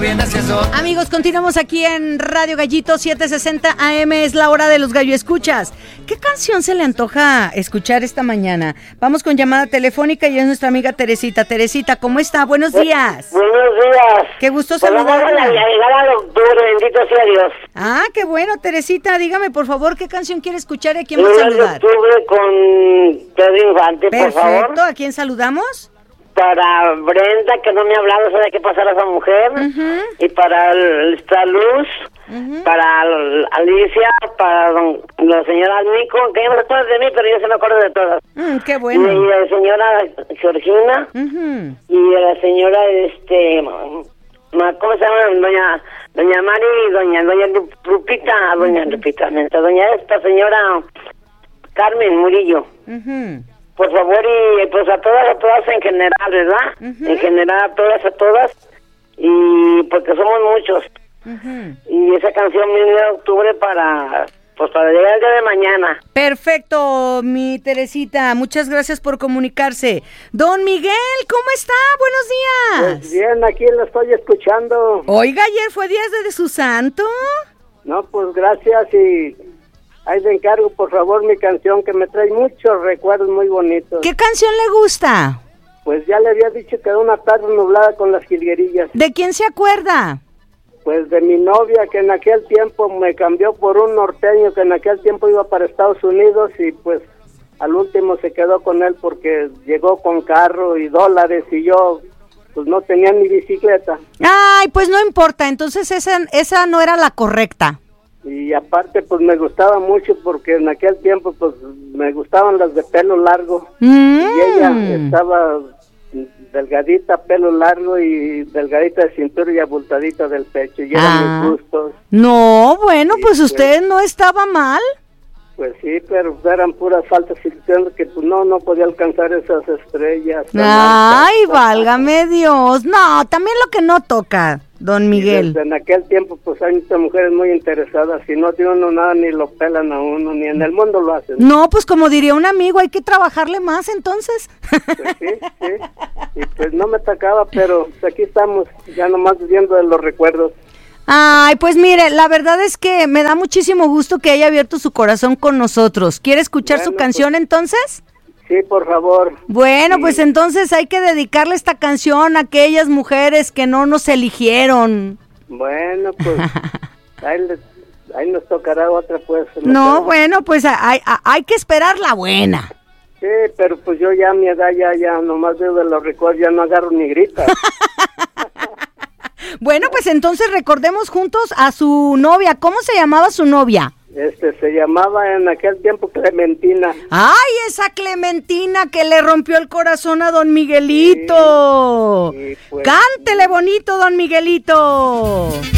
bien hacia eso. Amigos, continuamos aquí en Radio Gallito 760 AM, es la hora de los gallo escuchas. ¿Qué canción se le antoja escuchar esta mañana? Vamos con llamada telefónica y es nuestra amiga Teresita. Teresita, ¿cómo está? Buenos días. Buenos días. Qué gusto Pues vamos saludarla. a llegar al octubre, bendito sea Dios. Ah, qué bueno, Teresita, dígame por favor, ¿qué canción quiere escuchar y a quién va a Llegar al saludar? octubre con Pedro Infante, por favor. Perfecto, ¿a quién saludamos? Para Brenda, que no me ha hablado, sabe qué pasar a esa mujer. Y para esta Luz, para Alicia, para la señora Nico, que ya no se acuerda de mí, pero yo se me acuerdo de todas. Qué bueno. Y la señora Georgina, y la señora, ¿cómo se llama? Doña Mari y doña Lupita, doña esta señora Carmen Murillo. Por favor, y pues a todas en general, ¿verdad? En general, a todas, y porque somos muchos. Y esa canción viene de octubre para llegar el día de mañana. Perfecto, mi Teresita, muchas gracias por comunicarse. Don Miguel, ¿cómo está? Buenos días. Pues bien, aquí lo estoy escuchando. Oiga, ayer fue día de su santo. No, pues gracias y ahí le encargo por favor mi canción que me trae muchos recuerdos muy bonitos. ¿Qué canción le gusta? Pues ya le había dicho que era una tarde nublada con las jilguerillas. ¿De quién se acuerda? Pues de mi novia que en aquel tiempo me cambió por un norteño que en aquel tiempo iba para Estados Unidos y pues al último se quedó con él porque llegó con carro y dólares y yo pues no tenía ni bicicleta. Ay, pues no importa, entonces esa no era la correcta. Y aparte pues me gustaba mucho porque en aquel tiempo pues me gustaban las de pelo largo y ella estaba delgadita, pelo largo y delgadita de cintura y abultadita del pecho y eran mis gustos. No, bueno, y pues usted no estaba mal. Pues sí, pero eran puras faltas circunstancias que pues no podía alcanzar esas estrellas. Ay, válgame Dios. No, también lo que no toca, don Miguel. En aquel tiempo pues hay muchas mujeres muy interesadas, si no tiene uno nada ni lo pelan a uno, ni en el mundo lo hacen. No, pues como diría un amigo, hay que trabajarle más entonces. Pues sí, y pues no me tocaba, pero pues aquí estamos, ya nomás viendo de los recuerdos. Ay, pues mire, la verdad es que me da muchísimo gusto que haya abierto su corazón con nosotros. ¿Quiere escuchar su canción entonces? Sí, por favor. Bueno, pues entonces hay que dedicarle esta canción a aquellas mujeres que no nos eligieron. Bueno, pues ahí nos tocará otra pues. No, bueno, pues hay que esperar la buena. Sí, pero pues yo ya a mi edad ya nomás veo de los recuerdos, ya no agarro ni grita. Bueno, pues entonces recordemos juntos a su novia. ¿Cómo se llamaba su novia? Se llamaba en aquel tiempo Clementina. ¡Ay, esa Clementina que le rompió el corazón a don Miguelito! Sí, pues, ¡Cántele bonito, don Miguelito!